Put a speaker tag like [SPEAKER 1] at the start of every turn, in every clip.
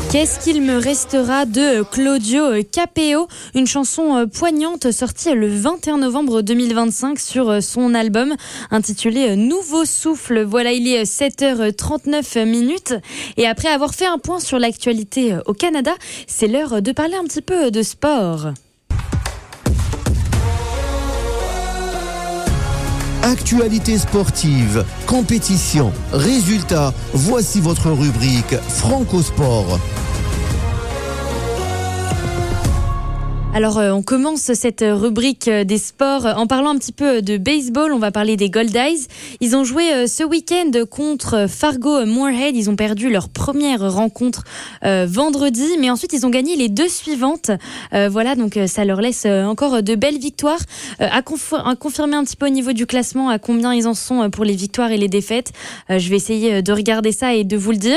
[SPEAKER 1] Qu'est-ce qu'il me restera de Claudio Capéo, une chanson poignante sortie le 21 novembre 2025 sur son album intitulé Nouveau Souffle. Voilà, il est 7h39 et après avoir fait un point sur l'actualité au Canada, c'est l'heure de parler un petit peu de sport.
[SPEAKER 2] Actualité sportive, compétition, résultats, voici votre rubrique Franco Sport.
[SPEAKER 1] Alors, on commence cette rubrique des sports en parlant un petit peu de baseball. On va parler des Goldies. Ils ont joué ce week-end contre Fargo Moorhead. Ils ont perdu leur première rencontre vendredi, mais ensuite ils ont gagné les deux suivantes. Voilà, donc ça leur laisse encore de belles victoires. À confirmer un petit peu au niveau du classement à combien ils en sont pour les victoires et les défaites. Je vais essayer de regarder ça et de vous le dire.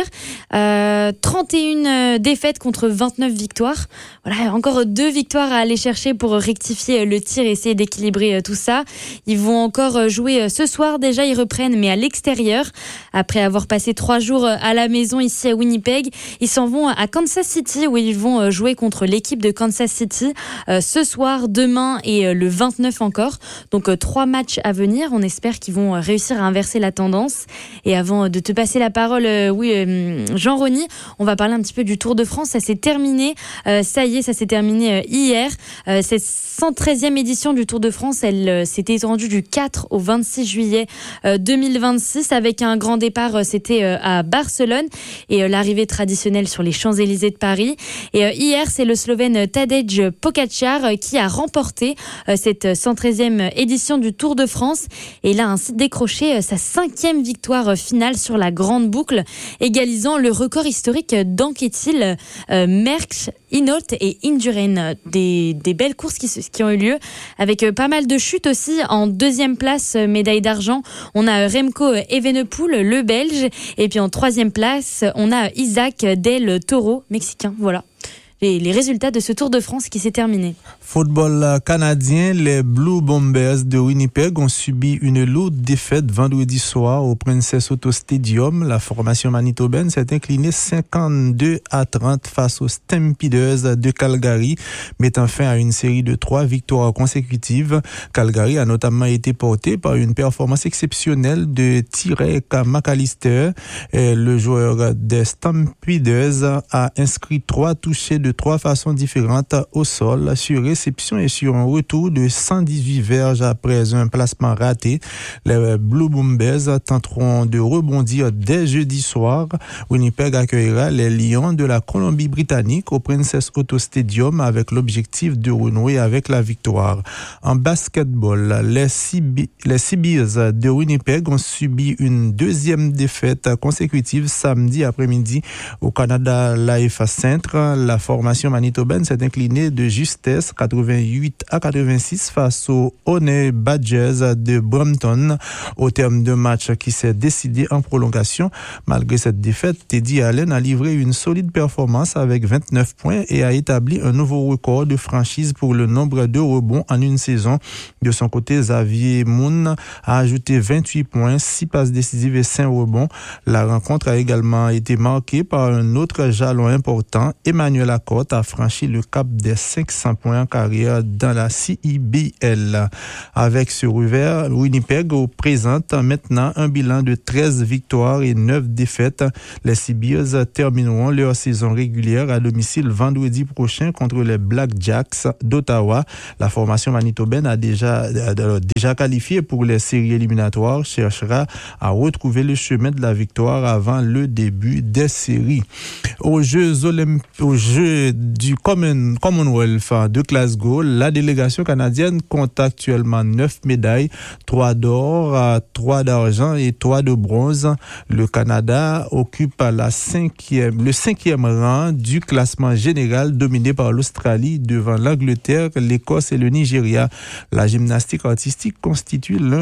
[SPEAKER 1] 31 défaites contre 29 victoires. Voilà, encore 2 victoires à aller chercher pour rectifier le tir et essayer d'équilibrer tout ça. Ils vont encore jouer ce soir. Déjà, ils reprennent, mais à l'extérieur. Après avoir passé 3 jours à la maison ici à Winnipeg, ils s'en vont à Kansas City où ils vont jouer contre l'équipe de Kansas City ce soir, demain et le 29 encore. Donc 3 matchs à venir. On espère qu'ils vont réussir à inverser la tendance. Et avant de te passer la parole, Jean-Rony, on va parler un petit peu du Tour de France. Ça s'est terminé. Ça y est, ça s'est terminé hier. Cette 113e édition du Tour de France, elle s'était étendue du 4 au 26 juillet 2026 avec un grand départ, c'était à Barcelone et l'arrivée traditionnelle sur les Champs-Élysées de Paris. Et hier, c'est le Slovène Tadej Pogačar qui a remporté cette 113e édition du Tour de France et il a ainsi décroché sa 5e victoire finale sur la grande boucle, égalisant le record historique d'Anquetil, Merckx, Hinault et Indurain. Des belles courses qui ont eu lieu avec pas mal de chutes aussi. En 2e place, médaille d'argent, on a Remco Evenepoel, le Belge, et puis en 3e place, on a Isaac Del Toro, mexicain. Voilà les résultats de ce Tour de France qui s'est terminé.
[SPEAKER 3] Football canadien, les Blue Bombers de Winnipeg ont subi une lourde défaite vendredi soir au Princess Auto Stadium. La formation manitobaine s'est inclinée 52-30 face aux Stampeders de Calgary, mettant fin à une série de 3 victoires consécutives. Calgary a notamment été porté par une performance exceptionnelle de Tyrek McAllister. Le joueur des Stampeders a inscrit 3 touchés de 3 façons différentes au sol, sur réception et sur un retour de 118 verges après un placement raté. Les Blue Bombers tenteront de rebondir dès jeudi soir. Winnipeg accueillera les Lions de la Colombie-Britannique au Princess Auto Stadium avec l'objectif de renouer avec la victoire. En basketball, les Seabees de Winnipeg ont subi une 2e défaite consécutive samedi après-midi au Canada Life Centre. La formation manitobaine s'est inclinée de justesse 88-86 face aux Honey Badgers de Brampton au terme d'un match qui s'est décidé en prolongation. Malgré cette défaite, Teddy Allen a livré une solide performance avec 29 points et a établi un nouveau record de franchise pour le nombre de rebonds en une saison. De son côté, Xavier Moon a ajouté 28 points, 6 passes décisives et 5 rebonds. La rencontre a également été marquée par un autre jalon important. Emmanuel Lacoste a franchi le cap des 500 points en carrière dans la CIBL. Avec ce revers, Winnipeg présente maintenant un bilan de 13 victoires et 9 défaites. Les Seabees termineront leur saison régulière à domicile vendredi prochain contre les Blackjacks d'Ottawa. La formation manitobaine a déjà qualifié pour les séries éliminatoires, cherchera à retrouver le chemin de la victoire avant le début des séries. Aux Jeux du Commonwealth de Glasgow, la délégation canadienne compte actuellement 9 médailles, 3 d'or, 3 d'argent et 3 de bronze. Le Canada occupe le 5e rang du classement général, dominé par l'Australie devant l'Angleterre, l'Écosse et le Nigeria. La gymnastique artistique constitue l'un des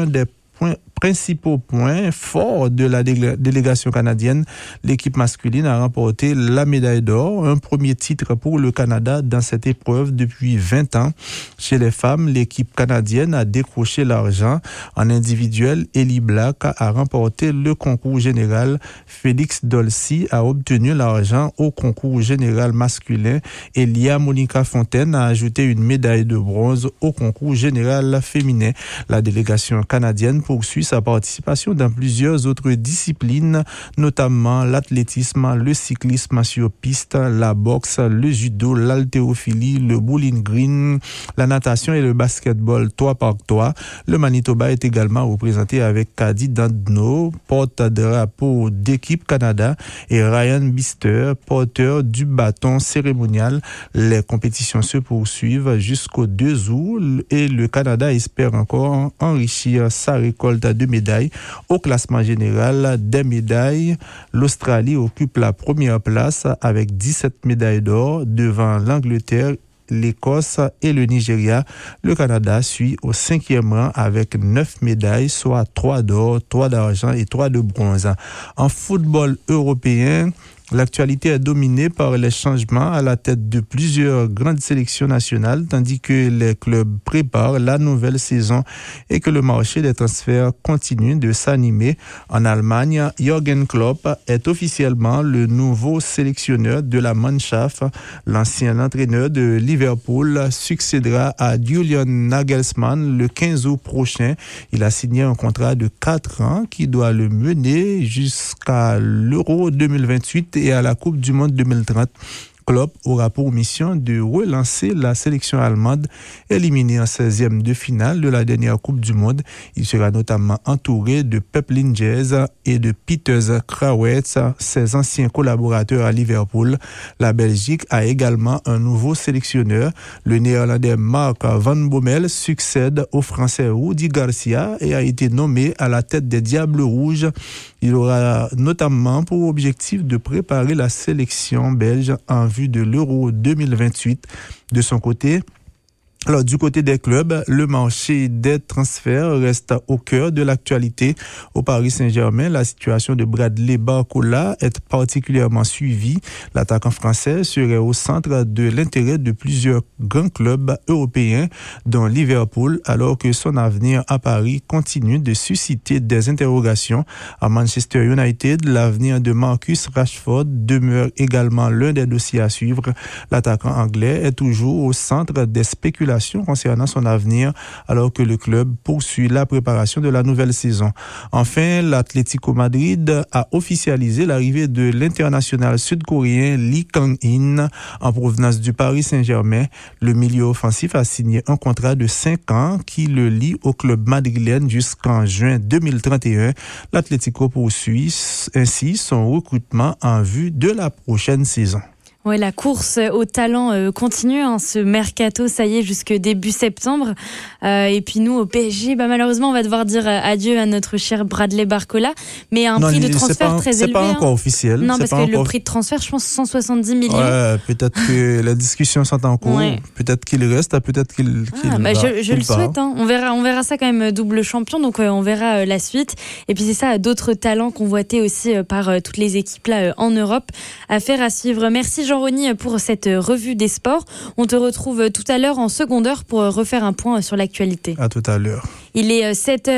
[SPEAKER 3] principaux points forts de la délégation canadienne. L'équipe masculine a remporté la médaille d'or, un premier titre pour le Canada dans cette épreuve depuis 20 ans. Chez les femmes, l'équipe canadienne a décroché l'argent. En individuel, Ellie Black a remporté le concours général. Félix Dolcy a obtenu l'argent au concours général masculin. Et Lia Monica Fontaine a ajouté une médaille de bronze au concours général féminin. La délégation canadienne poursuit sa participation dans plusieurs autres disciplines, notamment l'athlétisme, le cyclisme sur piste, la boxe, le judo, l'haltérophilie, le bowling green, la natation et le basketball 3x3. Le Manitoba est également représenté avec Kadi Dandno, porte-drapeau d'équipe Canada, et Ryan Bister, porteur du bâton cérémonial. Les compétitions se poursuivent jusqu'au 2 août et le Canada espère encore enrichir sa récolte de médailles. Au classement général des médailles, l'Australie occupe la première place avec 17 médailles d'or devant l'Angleterre, l'Écosse et le Nigeria. Le Canada suit au 5e rang avec 9 médailles, soit 3 d'or, 3 d'argent et 3 de bronze. En football européen, l'actualité est dominée par les changements à la tête de plusieurs grandes sélections nationales, tandis que les clubs préparent la nouvelle saison et que le marché des transferts continue de s'animer. En Allemagne, Jürgen Klopp est officiellement le nouveau sélectionneur de la Mannschaft. L'ancien entraîneur de Liverpool succédera à Julian Nagelsmann le 15 août prochain. Il a signé un contrat de 4 ans qui doit le mener jusqu'à l'Euro 2028 et à la Coupe du Monde 2030. Klopp aura pour mission de relancer la sélection allemande éliminée en 16e de finale de la dernière Coupe du Monde. Il sera notamment entouré de Pep Linders et de Peters Krawietz, ses anciens collaborateurs à Liverpool. La Belgique a également un nouveau sélectionneur. Le néerlandais Mark Van Bommel succède au français Rudi Garcia et a été nommé à la tête des Diables Rouges. Il aura notamment pour objectif de préparer la sélection belge en vue de l'Euro 2028. De son côté, alors, du côté des clubs, le marché des transferts reste au cœur de l'actualité. Au Paris Saint-Germain, la situation de Bradley Barcola est particulièrement suivie. L'attaquant français serait au centre de l'intérêt de plusieurs grands clubs européens, dont Liverpool, alors que son avenir à Paris continue de susciter des interrogations. À Manchester United, l'avenir de Marcus Rashford demeure également l'un des dossiers à suivre. L'attaquant anglais est toujours au centre des spéculations concernant son avenir, alors que le club poursuit la préparation de la nouvelle saison. Enfin, l'Atlético Madrid a officialisé l'arrivée de l'international sud-coréen Lee Kang-in en provenance du Paris Saint-Germain. Le milieu offensif a signé un contrat de 5 ans qui le lie au club madrilène jusqu'en juin 2031. L'Atlético poursuit ainsi son recrutement en vue de la prochaine saison.
[SPEAKER 1] Ouais, la course au talent continue, ce mercato, ça y est, jusque début septembre. Et puis nous, au PSG, malheureusement, on va devoir dire adieu à notre cher Bradley Barcola. Mais un prix de transfert très élevé.
[SPEAKER 3] C'est pas encore officiel.
[SPEAKER 1] Non, parce que le prix de transfert, je pense, 170 millions.
[SPEAKER 3] Ouais, peut-être que les discussions sont en cours. Ouais. Peut-être qu'il reste, peut-être qu'il va.
[SPEAKER 1] Je le souhaite. On verra ça quand même, double champion. Donc on verra la suite. Et puis c'est ça, d'autres talents convoités aussi par toutes les équipes là en Europe. Affaire à suivre. Merci Jean-Rony pour cette revue des sports. On te retrouve tout à l'heure en seconde heure pour refaire un point sur l'actualité.
[SPEAKER 3] À tout à l'heure.
[SPEAKER 1] Il est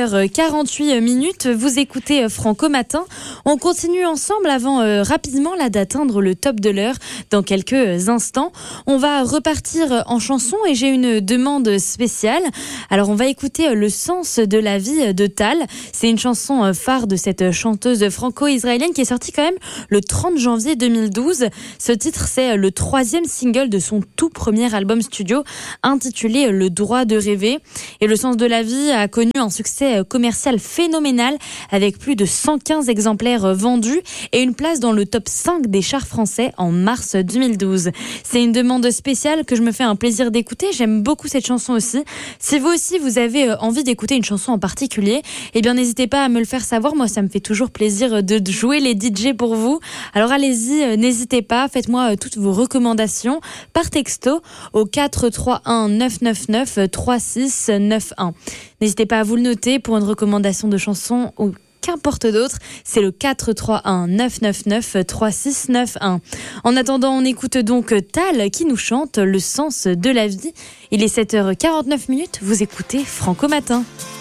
[SPEAKER 1] 7h48. Vous écoutez Franco Matin. On continue ensemble avant rapidement d'atteindre le top de l'heure dans quelques instants. On va repartir en chanson et j'ai une demande spéciale. Alors on va écouter Le sens de la vie de Tal. C'est une chanson phare de cette chanteuse franco-israélienne qui est sortie quand même le 30 janvier 2012. Ce titre, c'est le 3e single de son tout premier album studio intitulé Le droit de rêver. Et Le sens de la vie a connu un succès commercial phénoménal avec plus de 115 exemplaires vendus et une place dans le top 5 des charts français en mars 2012. C'est une demande spéciale que je me fais un plaisir d'écouter. J'aime beaucoup cette chanson aussi. Si vous aussi vous avez envie d'écouter une chanson en particulier, eh bien n'hésitez pas à me le faire savoir. Moi, ça me fait toujours plaisir de jouer les DJ pour vous. Alors allez-y, n'hésitez pas. Faites-moi toutes vos recommandations par texto au 431 999 3691. N'hésitez pas à vous le noter pour une recommandation de chanson ou qu'importe d'autre, c'est le 431 999 3691. En attendant, on écoute donc Tal qui nous chante Le sens de la vie. Il est 7h49, vous écoutez Franco Matin.